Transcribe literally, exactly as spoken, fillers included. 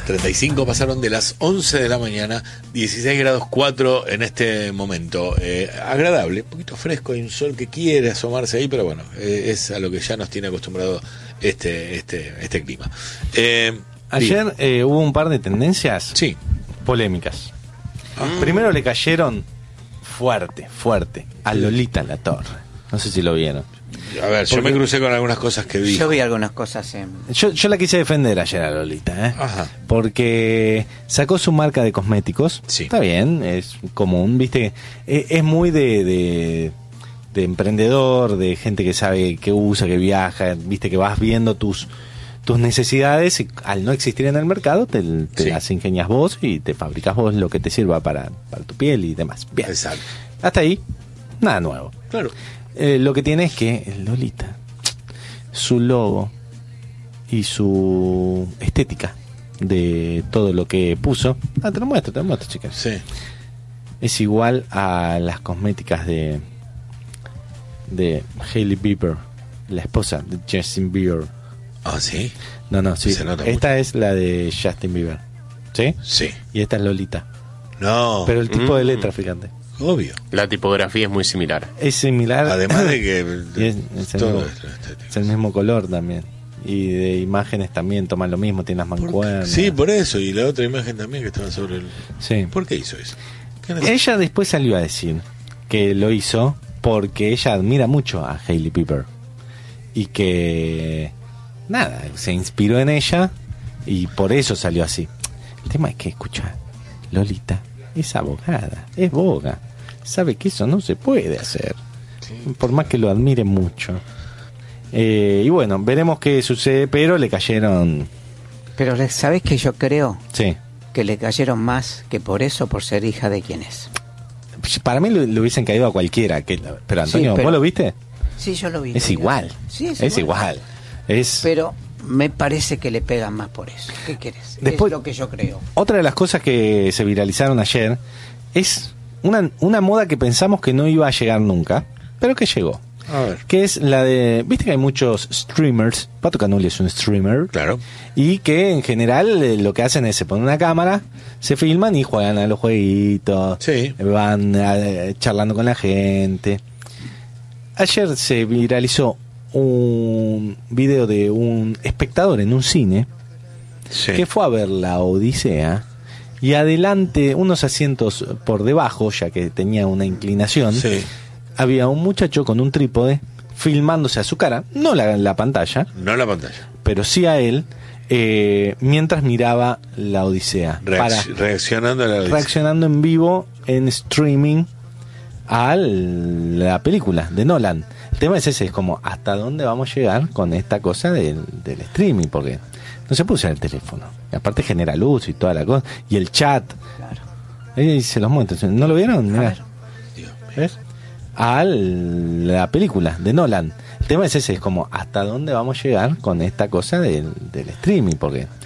treinta y cinco pasaron de las once de la mañana, dieciséis grados cuatro en este momento. Eh, agradable, un poquito fresco, hay un sol que quiere asomarse ahí, pero bueno, eh, es a lo que ya nos tiene acostumbrado este este este clima. Eh, Ayer eh, hubo un par de tendencias sí. polémicas. Ah. Primero le cayeron fuerte, fuerte a Lolita Latorre. No sé si lo vieron. A ver, yo Porque me crucé con algunas cosas que vi. Yo vi algunas cosas en... Yo, yo la quise defender ayer a Lolita, ¿eh? Ajá. Porque sacó su marca de cosméticos. Sí. Está bien, es común, ¿viste? Es, es muy de, de, de emprendedor, de gente que sabe que usa, que viaja, ¿viste? Que vas viendo tus tus necesidades y al no existir en el mercado te, te Sí. las ingenias vos y te fabricas vos lo que te sirva para, para tu piel y demás. Bien. Exacto. Hasta ahí, nada nuevo. Claro. Eh, lo que tiene es que el Lolita, su logo y su estética de todo lo que puso, ah, te lo muestro, te lo muestro, chicas, Sí. es igual a las cosméticas de de Hailey Bieber, la esposa de Justin Bieber. Ah, sí. No, no, sí. Se nota Esta mucho. es la de Justin Bieber, ¿sí? Sí. Y esta es Lolita. No. Pero el tipo Mm. de letra, fíjate, Obvio. La tipografía es muy similar. es similar. Además de que Y es, es el todo mismo, esto estético. es el mismo color también. Y de imágenes también toman lo mismo, tienen las mancuernas. Sí, por eso. Y la otra imagen también que estaba sobre el... Sí. ¿Por qué hizo eso? ¿Qué neces- Ella después salió a decir que lo hizo porque ella admira mucho a Hailey Bieber. Y que... Nada, se inspiró en ella y por eso salió así. El tema es que, escucha, Lolita es abogada, es boga. Sabe que eso no se puede hacer. Por más que lo admire mucho. Eh, y bueno, veremos qué sucede, pero le cayeron... Pero le- ¿sabés que yo creo? Sí. Que le cayeron más que por eso, por ser hija de quién es. Para mí le, le hubiesen caído a cualquiera. Que, pero Antonio, Sí, pero- ¿vos lo viste? Sí, yo lo vi. Es igual. Sí, es, Es igual. igual. Es... Pero me parece que le pegan más por eso. ¿Qué querés? Después- es lo que yo creo. Otra de las cosas que se viralizaron ayer es una, una moda que pensamos que no iba a llegar nunca, pero que llegó. A ver. Que es la de... Viste que hay muchos streamers. Pato Canuli es un streamer. Claro. Y que en general eh, lo que hacen es se ponen una cámara, se filman y juegan a los jueguitos. Sí. Van eh, charlando con la gente. Ayer se viralizó un video de un espectador en un cine Sí. que fue a ver la Odisea y adelante, unos asientos por debajo, ya que tenía una inclinación, Sí. había un muchacho con un trípode filmándose a su cara, no la, la pantalla, No la pantalla. pero sí a él, eh, mientras miraba la Odisea, Reacc- para, reaccionando a la Odisea. reaccionando en vivo en streaming a la película de Nolan. El tema es ese, es como hasta dónde vamos a llegar con esta cosa del, del streaming, porque no se puede usar el teléfono. Y aparte genera luz y toda la cosa. Y el chat. Claro. Ahí se los muestro. ¿No lo vieron? Mirá. ver. Dios mío. ¿Ves? A la película de Nolan. El tema es ese, es como hasta dónde vamos a llegar con esta cosa del, del streaming, porque